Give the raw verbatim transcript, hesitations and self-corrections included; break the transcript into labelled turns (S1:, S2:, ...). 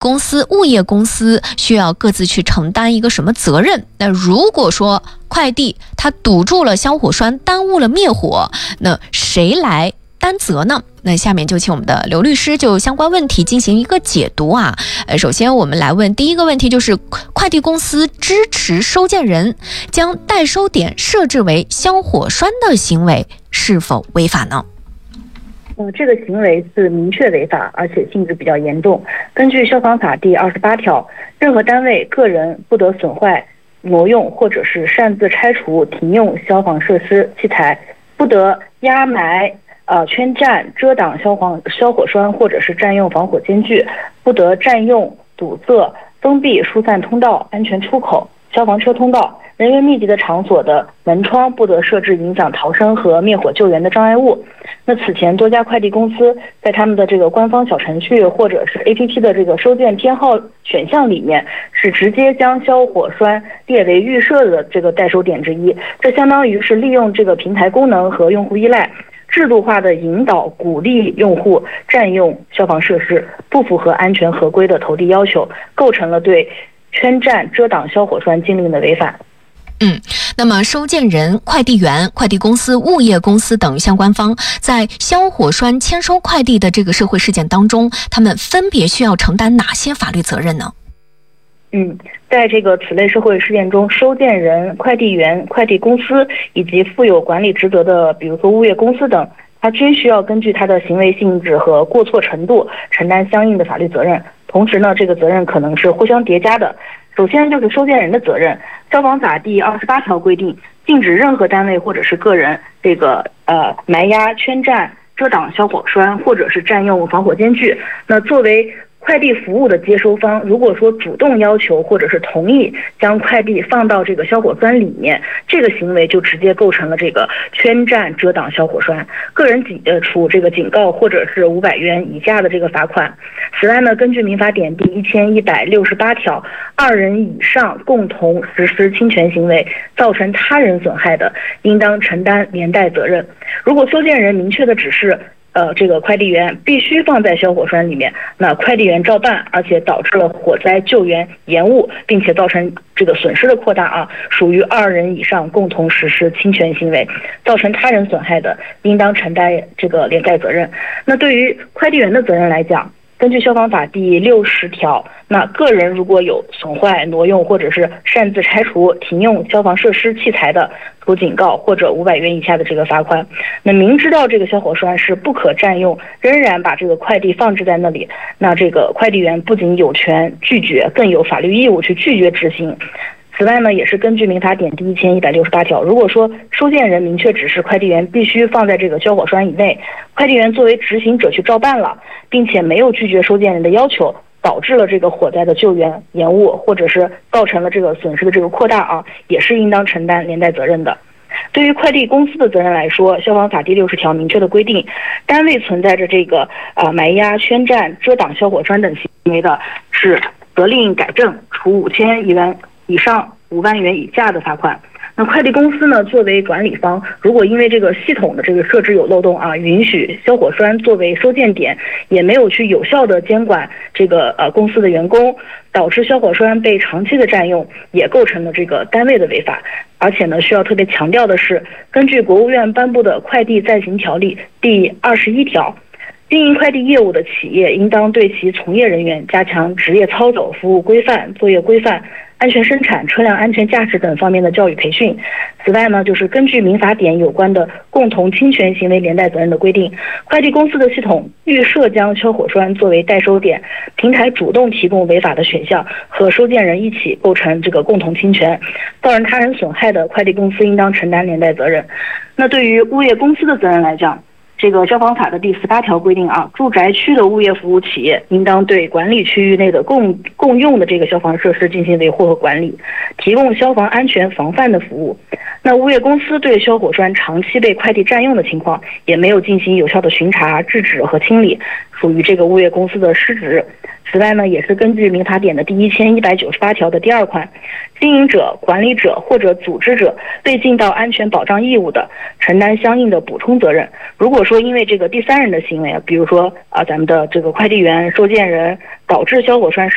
S1: 公司、物业公司需要各自去承担一个什么责任？那如果说快递它堵住了消火栓，耽误了灭火，那谁来担责呢？那下面就请我们的刘律师就相关问题进行一个解读啊。呃，首先我们来问第一个问题，就是快递公司支持收件人将代收点设置为消火栓的行为是否违法呢？
S2: 呃，这个行为是明确违法，而且性质比较严重。根据消防法第二十八条，任何单位、个人不得损坏、挪用或者是擅自拆除、停用消防设施器材，不得压埋、呃圈占、遮挡消防消火栓或者是占用防火间距，不得占用、堵塞、封闭疏散通道、安全出口、消防车通道、人员密集的场所的门窗不得设置影响逃生和灭火救援的障碍物。那此前多家快递公司在他们的这个官方小程序或者是 A P P 的这个收件偏好选项里面，是直接将消火栓列为预设的这个代收点之一，这相当于是利用这个平台功能和用户依赖，制度化的引导鼓励用户占用消防设施，不符合安全合规的投递要求，构成了对圈占遮挡消火栓禁令的违反。
S1: 嗯，那么收件人、快递员、快递公司、物业公司等相关方在消火栓签收快递的这个社会事件当中，他们分别需要承担哪些法律责任呢？
S2: 嗯，在这个此类社会事件中，收件人、快递员、快递公司以及负有管理职责的，比如说物业公司等，他均需要根据他的行为性质和过错程度承担相应的法律责任。同时呢，这个责任可能是互相叠加的。首先就是收件人的责任，消防法第二十八条规定，禁止任何单位或者是个人这个呃埋压、圈占、遮挡消火栓或者是占用防火间距。那作为快递服务的接收方，如果说主动要求或者是同意将快递放到这个消火栓里面，这个行为就直接构成了这个圈占遮挡消火栓，个人警呃处这个警告或者是五百元以下的这个罚款。此外呢，根据民法典第一千一百六十八条，二人以上共同实施侵权行为，造成他人损害的，应当承担连带责任。如果收件人明确的指示呃，这个快递员必须放在消火栓里面，那快递员照办，而且导致了火灾救援延误，并且造成这个损失的扩大啊，属于二人以上共同实施侵权行为，造成他人损害的，应当承担这个连带责任。那对于快递员的责任来讲，根据消防法第六十条，那个人如果有损坏、挪用或者是擅自拆除、停用消防设施器材的，处警告或者五百元以下的这个罚款。那明知道这个消火栓是不可占用，仍然把这个快递放置在那里，那这个快递员不仅有权拒绝，更有法律义务去拒绝执行。此外呢，也是根据民法典第一千一百六十八条，如果说收件人明确指示快递员必须放在这个消火栓以内，快递员作为执行者去照办了，并且没有拒绝收件人的要求，导致了这个火灾的救援延误，或者是造成了这个损失的这个扩大啊，也是应当承担连带责任的。对于快递公司的责任来说，消防法第六十条明确的规定，单位存在着这个呃埋压、圈占、遮挡消火栓等行为的，是责令改正，处五千元以上五万元以下的罚款。那快递公司呢，作为管理方，如果因为这个系统的这个设置有漏洞啊，允许消火栓作为收件点，也没有去有效的监管这个呃公司的员工，导致消火栓被长期的占用，也构成了这个单位的违法。而且呢，需要特别强调的是，根据国务院颁布的快递暂行条例第二十一条，经营快递业务的企业应当对其从业人员加强职业操守、服务规范、作业规范、安全生产、车辆安全驾驶等方面的教育培训。此外呢，就是根据民法典有关的共同侵权行为连带责任的规定，快递公司的系统预设将消火栓作为代收点，平台主动提供违法的选项，和收件人一起构成这个共同侵权，造成他人损害的，快递公司应当承担连带责任。那对于物业公司的责任来讲，这个消防法的第十八条规定啊，住宅区的物业服务企业应当对管理区域内的共共用的这个消防设施进行维护和管理，提供消防安全防范的服务。那物业公司对消火栓长期被快递占用的情况，也没有进行有效的巡查、制止和清理，属于这个物业公司的失职。此外呢，也是根据民法典的第一千一百九十八条的第二款，经营者、管理者或者组织者未尽到安全保障义务的，承担相应的补充责任。如果说因为这个第三人的行为啊，比如说啊咱们的这个快递员、收件人导致消火栓